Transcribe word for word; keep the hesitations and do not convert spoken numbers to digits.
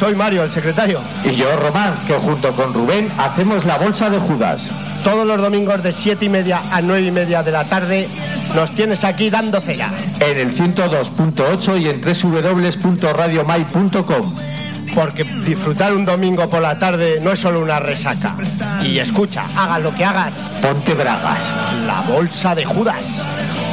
soy Mario, el secretario. Y yo, Román, que junto con Rubén hacemos la Bolsa de Judas. Todos los domingos de siete y media a nueve y media de la tarde nos tienes aquí dando cera. En el ciento dos punto ocho y en doble u doble u doble u punto radio mai punto com. Porque disfrutar un domingo por la tarde no es solo una resaca. Y escucha, hagas lo que hagas, ponte bragas. La Bolsa de Judas.